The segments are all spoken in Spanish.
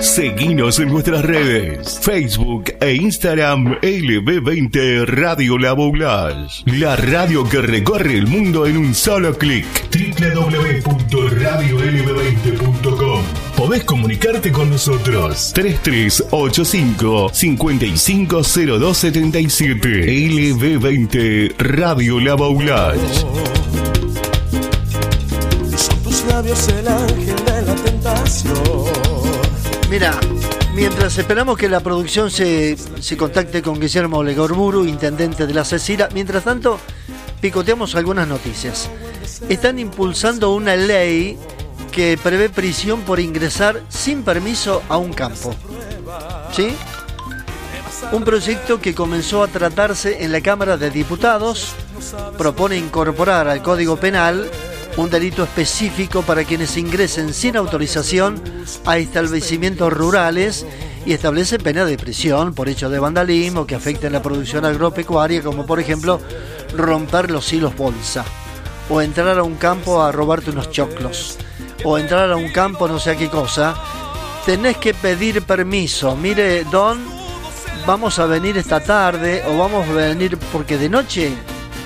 Seguinos en nuestras redes, Facebook e Instagram, LB20 Radio La Boulage. La radio que recorre el mundo en un solo clic. www.radiolb20.com. Podés comunicarte con nosotros. 3385 550277. LB20 Radio La Boulage. Son tus labios el ángel de la tentación. Mira, mientras esperamos que la producción se contacte con Guillermo Legorburu, intendente de la Algeciras, mientras tanto picoteamos algunas noticias. Están impulsando una ley que prevé prisión por ingresar sin permiso a un campo. ¿Sí? Un proyecto que comenzó a tratarse en la Cámara de Diputados propone incorporar al Código Penal un delito específico para quienes ingresen sin autorización a establecimientos rurales y establece pena de prisión por hechos de vandalismo que afecten la producción agropecuaria, como por ejemplo romper los hilos bolsa, o entrar a un campo a robarte unos choclos, o entrar a un campo no sé a qué cosa. Tenés que pedir permiso. Mire, don, vamos a venir esta tarde, o vamos a venir porque de noche...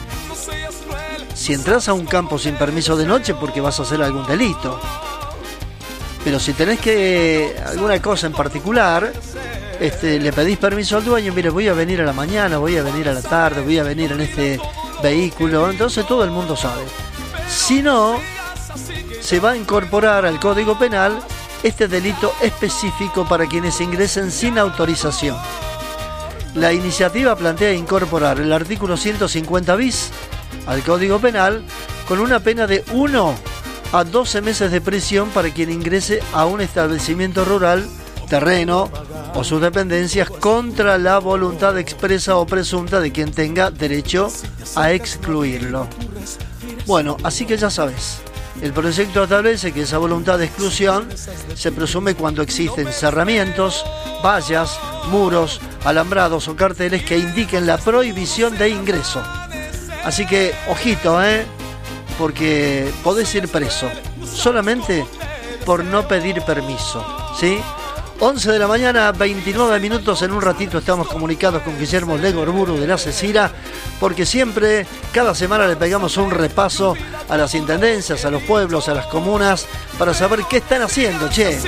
Si entras a un campo sin permiso de noche, porque vas a hacer algún delito. Pero si tenés que alguna cosa en particular, le pedís permiso al dueño. Mire, voy a venir a la mañana, voy a venir a la tarde, voy a venir en este vehículo. Entonces todo el mundo sabe. Si no, se va a incorporar al Código Penal este delito específico para quienes ingresen sin autorización. La iniciativa plantea incorporar el artículo 150 bis al Código Penal con una pena de 1 a 12 meses de prisión para quien ingrese a un establecimiento rural, terreno o sus dependencias contra la voluntad expresa o presunta de quien tenga derecho a excluirlo. Bueno, así que ya sabes, el proyecto establece que esa voluntad de exclusión se presume cuando existen cerramientos, vallas, muros, alambrados o carteles que indiquen la prohibición de ingreso. Así que, ojito, porque podés ir preso solamente por no pedir permiso, ¿sí? 11 de la mañana, 29 minutos. En un ratito estamos comunicados con Guillermo Legorburu de la Algeciras, porque siempre, cada semana le pegamos un repaso a las intendencias, a los pueblos, a las comunas, para saber qué están haciendo, che.